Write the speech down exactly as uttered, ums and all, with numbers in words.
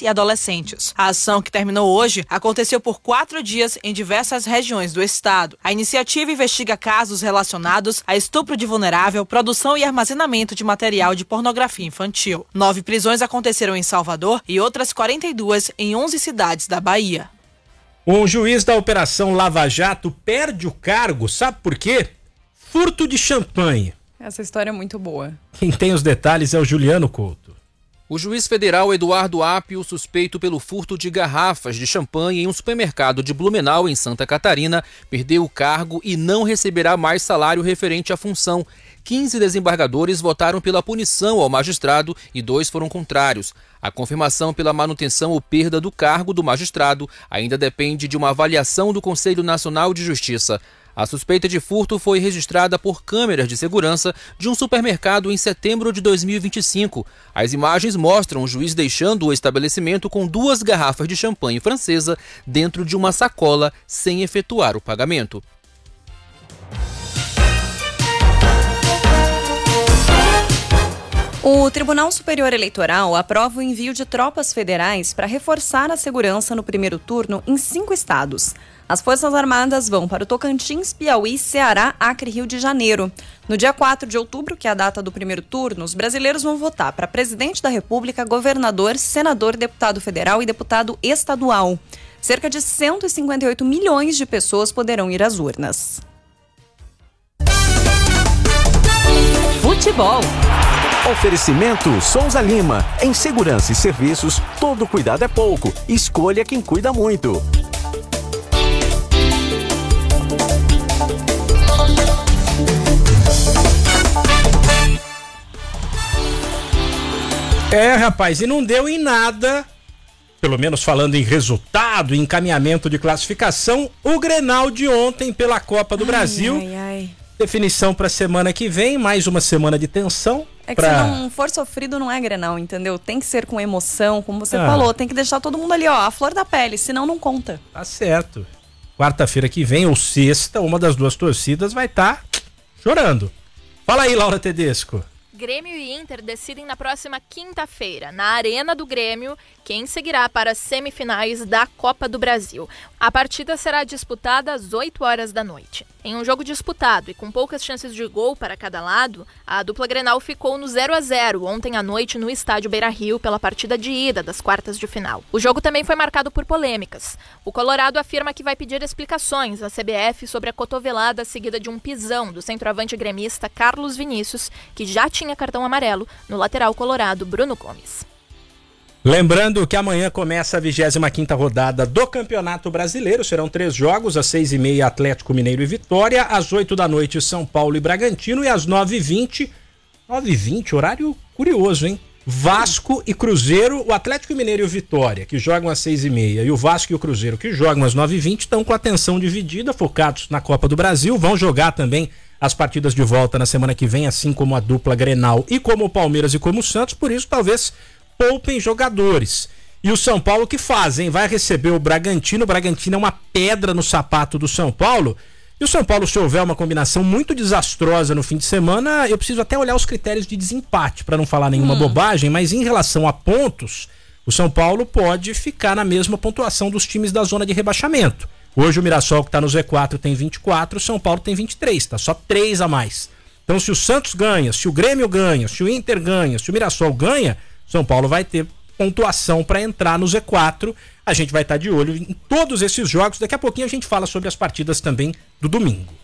e adolescentes. A ação, que terminou hoje, aconteceu por quatro dias em diversas regiões do estado. A iniciativa investiga casos relacionados a estupro de vulnerável, produção e armazenamento de material de pornografia infantil. Nove prisões aconteceram em Salvador e outras quarenta e duas em onze cidades da Bahia. Um juiz da Operação Lava Jato perde o cargo, sabe por quê? Furto de champanhe. Essa história é muito boa. Quem tem os detalhes é o Juliano Couto. O juiz federal Eduardo Apio, suspeito pelo furto de garrafas de champanhe em um supermercado de Blumenau, em Santa Catarina, perdeu o cargo e não receberá mais salário referente à função. quinze desembargadores votaram pela punição ao magistrado e dois foram contrários. A confirmação pela manutenção ou perda do cargo do magistrado ainda depende de uma avaliação do Conselho Nacional de Justiça. A suspeita de furto foi registrada por câmeras de segurança de um supermercado em setembro de dois mil e vinte e cinco. As imagens mostram o juiz deixando o estabelecimento com duas garrafas de champanhe francesa dentro de uma sacola sem efetuar o pagamento. O Tribunal Superior Eleitoral aprova o envio de tropas federais para reforçar a segurança no primeiro turno em cinco estados. As Forças Armadas vão para o Tocantins, Piauí, Ceará, Acre e Rio de Janeiro. No dia quatro de outubro, que é a data do primeiro turno, os brasileiros vão votar para presidente da República, governador, senador, deputado federal e deputado estadual. Cerca de cento e cinquenta e oito milhões de pessoas poderão ir às urnas. Futebol. Oferecimento Souza Lima. Em segurança e serviços, todo cuidado é pouco. Escolha quem cuida muito. É, rapaz, e não deu em nada, pelo menos falando em resultado, em encaminhamento de classificação, o Grenal de ontem pela Copa do ai, Brasil. Ai, ai. Definição para semana que vem, mais uma semana de tensão. É que pra... se não for sofrido, não é Grenal, entendeu? Tem que ser com emoção, como você ah. falou. Tem que deixar todo mundo ali, ó, a flor da pele, senão não conta. Tá certo. Quarta-feira que vem, ou sexta, uma das duas torcidas vai estar tá chorando. Fala aí, Laura Tedesco. Grêmio e Inter decidem na próxima quinta-feira, na Arena do Grêmio, quem seguirá para as semifinais da Copa do Brasil. A partida será disputada às oito horas da noite. Em um jogo disputado e com poucas chances de gol para cada lado, a dupla Grenal ficou no zero a zero ontem à noite no estádio Beira-Rio pela partida de ida das quartas de final. O jogo também foi marcado por polêmicas. O Colorado afirma que vai pedir explicações à C B F sobre a cotovelada seguida de um pisão do centroavante gremista Carlos Vinícius, que já tinha cartão amarelo, no lateral colorado Bruno Gomes. Lembrando que amanhã começa a vigésima quinta rodada do Campeonato Brasileiro. Serão três jogos, às seis e meia Atlético Mineiro e Vitória, às oito da noite São Paulo e Bragantino e às nove e vinte, nove e vinte, horário curioso, hein? Vasco e Cruzeiro, o Atlético Mineiro e o Vitória, que jogam às seis e meia, e o Vasco e o Cruzeiro, que jogam às nove e vinte, estão com a atenção dividida, focados na Copa do Brasil. Vão jogar também as partidas de volta na semana que vem, assim como a dupla Grenal e como o Palmeiras e como o Santos, por isso talvez poupem jogadores. E o São Paulo que faz, hein? Vai receber o Bragantino. O Bragantino é uma pedra no sapato do São Paulo. E o São Paulo, se houver uma combinação muito desastrosa no fim de semana, eu preciso até olhar os critérios de desempate para não falar nenhuma hum. bobagem, mas em relação a pontos, o São Paulo pode ficar na mesma pontuação dos times da zona de rebaixamento. Hoje o Mirassol, que está no Z quatro, tem vinte e quatro, o São Paulo tem vinte e três, tá só três a mais. Então se o Santos ganha, se o Grêmio ganha, se o Inter ganha, se o Mirassol ganha, São Paulo vai ter pontuação para entrar no Z quatro. A gente vai estar de olho em todos esses jogos. Daqui a pouquinho a gente fala sobre as partidas também do domingo.